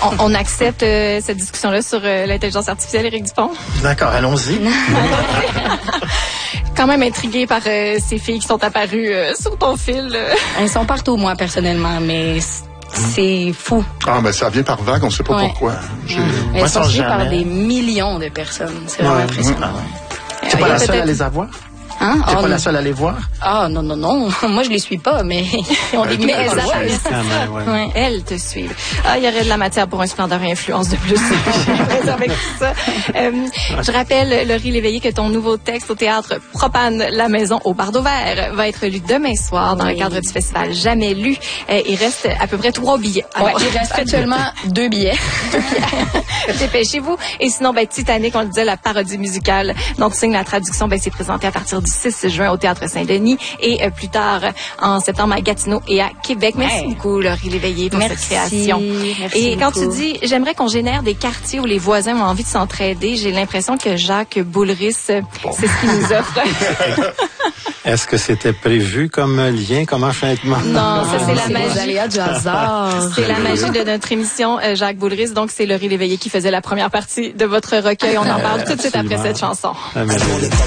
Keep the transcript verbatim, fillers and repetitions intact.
on, on accepte euh, cette discussion-là sur euh, l'intelligence artificielle, Éric Dupont? D'accord, allons-y. Quand même intrigué par euh, ces filles qui sont apparues euh, sur ton fil. Euh. Elles sont partout, moi, personnellement, mais c'est fou. Ah, ben ça vient par vague, on ne sait pas ouais. pourquoi. J'ai... Elles Moi, sont sans suivies par jamais. des millions de personnes. C'est vraiment Ouais. impressionnant. Ouais. C'est pas la seule à les avoir? Hein? T'es Oh, pas la seule à les voir? Ah, non, non, non. Moi, je les suis pas, mais ils ont des millions de followers. Ouais. Ouais. Elles te suivent. Ah, il y aurait de la matière pour un splendeur et influence de plus. Avec tout ça. Euh, je rappelle, Laurie Léveillé, que ton nouveau texte au théâtre Propane, la maison au Bardeau Vert, va être lu demain soir dans oui. le cadre du festival Jamais lu. Euh, il reste à peu près trois billets. Alors, ouais, il reste actuellement deux billets. Dépêchez-vous. Et sinon, ben, Titanic, on le disait, la parodie musicale dont tu signes la traduction, ben, c'est présenté à partir du six juin au Théâtre Saint-Denis et euh, plus tard en septembre à Gatineau et à Québec. Merci hey. beaucoup, Laurie Léveillé, pour Merci. cette création. Merci et quand beaucoup. tu dis, j'aimerais qu'on génère des quartiers où les voisins ont envie de s'entraider, j'ai l'impression que Jacques Boulris, bon. c'est ce qu'il nous offre. Est-ce que c'était prévu comme lien, comme enchaînement? Non, ça c'est la c'est magie. aléas du hasard. C'est la magie de notre émission, euh, Jacques Boulris. Donc, c'est Laurie Léveillé qui faisait la première partie de votre recueil. On en parle tout de suite après cette chanson. Ah,